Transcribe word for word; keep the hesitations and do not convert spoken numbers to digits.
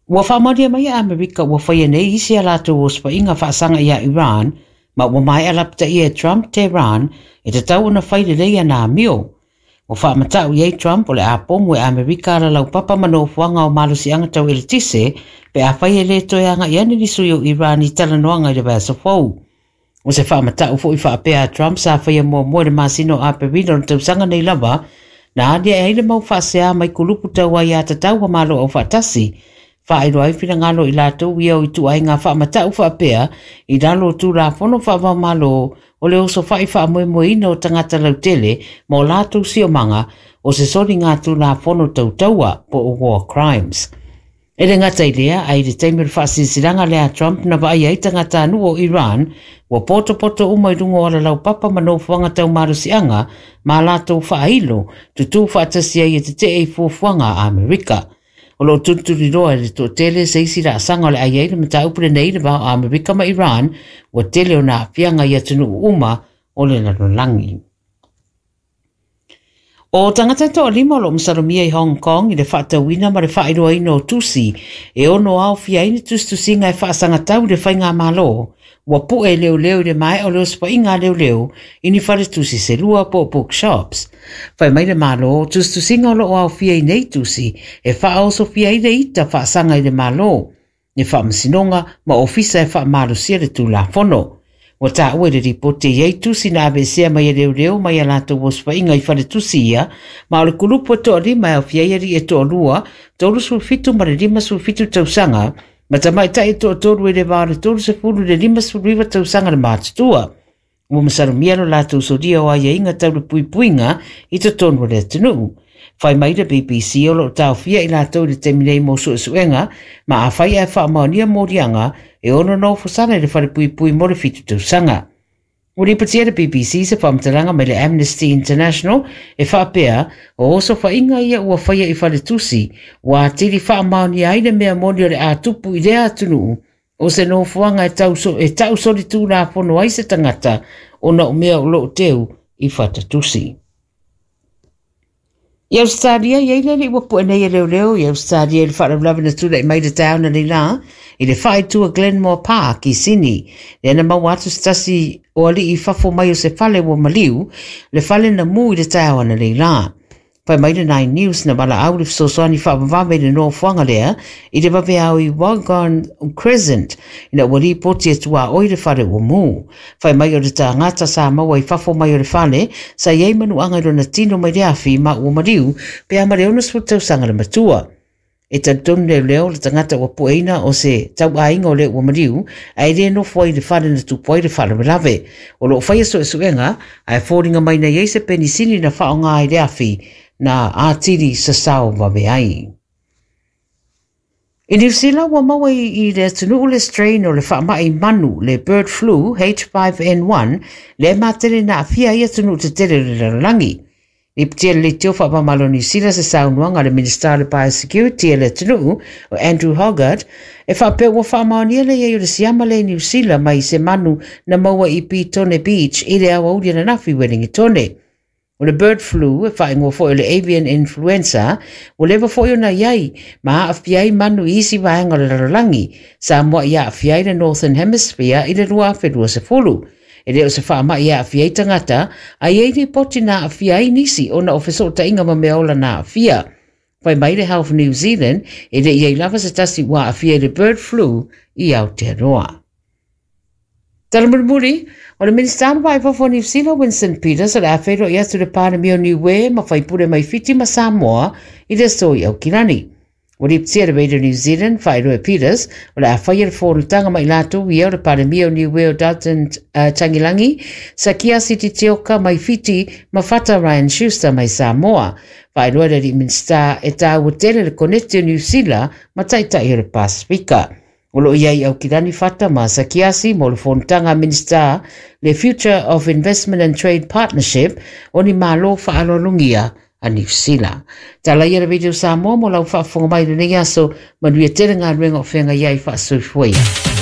Ua whaamaria mai a Amerika ua whaia nei isi a lato o spa inga whaasanga ia Iran, ma ua mai alapta ia Trump Tehran e te tau na whaile leia na mio. Ua whaamatau iei Trump o le a pomu e Amerika la lau papa mano fuanga o malusi anga tau ele tise, pe a whaia le toi anga i ane nisu o Iran i tala noanga i le vasa fau. O se whaamatau fo i whaapea Trump sa whaia mua mua le masino a perino na tau sanga nei lava, na adia e haile mau whaasea mai kulupu tau ai a tatau wa malo au whaatasi, whaero ai whina ngalo i lātou ia o i tu ai ngā whaamatau whaapea i dalo tū la whono whaava malo o le oso whai whaamoe moe ina o tangata lau tele mo lātou si o manga o se sori ngā tū la whono tau taua po o war crimes. E le ngata i lea ai le teimere whaasisiranga lea Trump na vai ai tangata anu o Iran wa poto poto umai rungo ala lau papa mano fuanga tau marusianga ma lātou whailo tutu whaatasi ai e te te e fuanga a Amerika. O lo tunturi roa le to tele se isi ra sanga le ai le mata upre nei le ba Amerika ma Iran wa tele o na fianga ia tunu uma o le na langi. O tangata to lima lo msaromia i Hong Kong i le whaatawina ma le whaeroa ino tusi e ono au fia ini tustusi ngai whaasanga tau le whainga malo wa pu e leo leo le mai o leo spa inga leo leo ini whare tusi se lua po bookshops. Whai mai le malo tustusi ngā lo au fia i nei tusi e wha oso fia i le ita whaasanga i le malo. Ne wha masinonga ma ofisa e wha malo sia le tu la fono. Wa ta ue le ripote iei tusi na abesea mai e leo leo mai a lato waspa inga i whare tusi ia, ma o le kulupo to a rima e o fiaiari e to a lua, tolu su fitu ma le rima su fitu tausanga, ma ta mai ta e to a tolu e le vare tolu se fulu le rima su riva tausanga le mātutua. Ua masaru miano lato usodia o aia inga tau le pui puinga i to tonu le tenu. Whai mai le B B C o lo tau fia i lato le teminei mo su suenga, ma a whai e wha maonia morianga e ono no fusana le whare pui pui mo le fitu tausanga. Uri patia le B B C se whamtalanga mai le Amnesty International e whaapea o oso whainga ia ua whaia i whare tusi, wa tiri wha maonia i le mea moni o le a tupu i rea tunu, o se no fuanga e tau so e tau soli tū la pono ai se tangata o na umea o lo teu i whata tusi. I Australia, iei le li wapu anei e leo leo, i Australia le whaarablawa na tūla i mai le tau na li la, i le whae tua Glenmore Park i Sydney, le ana mau atu stasi o ali i whafo mai o se whale wa maliu, le whale na mu i le tau na li la. Whai mai le Nine News na wala au le fsosoani whaamawame le no fuanga lea, i le wawe au i Wagon Crescent, ina wali poti e tua oi le whare o mu. Whai mai o le ta ngata sa maua i whafo mai o le whale, sa iei manu anga i na tino mai le afi ma ua mariu, pe ama le ona sfutau sanga le matua. E tantonu leo leo le tangata wa pueina o se tau ainga o le ua mariu, ai le no fwai le whale na tupoi le whale lave. O lo whai so e suenga, ai fōringa mai na iei se penisini na whaonga ai le afi, na atiri sa sao wawe ai. I New Zealand wa maua i le tunu le strain o le whaamai manu le bird flu H five N one le matere na afia ia tunu te tere le rangi. I ptia le teo whaamalo New Zealand sa sao nuanga le Minister le Biosecurity le tunu o Andrew Hoggart e whapea wa whaamaunia le iei o le siama le New Zealand mai se manu na maua i Pitone Beach i le awa uria na nafi Wellington tone. O le bird flu e whaingo fo le avian influenza, o lewa fo na iai, ma awhiai manu isi waenga le rarangi, sa mua ia awhiai le Northern Hemisphere i le rua whenua se fulu. E leo se wha ma ia awhiai tangata, a iei ni poti na awhiai nisi o na ofeso ta inga ma meola na awhia. Whai mai le Health New Zealand, e le iei lava se tasi wa awhiai le bird flu i Aotearoa. Talamurumuri, o le Minister vai fo New Zealand Winston Peters o le awhero i atu le pānami o Niue ma whaipure mai fiti ma Samoa i le soi au kirani. O le ptia le Radio New Zealand, whaero e Peters, o le awhai le fōrutanga mai lato i au le pānami o Niue o Dalton uh, Tangilangi, sa kia siti teoka mai fiti ma whata Ryan Schuster mai Samoa. Whaero le Minister e tā utele le konete o New Zealand ma taitai le Pasifika. O lo iai au kirani fata ma sa kiasi mo le fontanga Minister le Future of Investment and Trade Partnership o ni malo whaalolungia a New Zealand. Tala ia le video sa mo mo lau whaafonga mai le nengi aso manuia tere ngā ruenga o whenga iai whaasuifuia.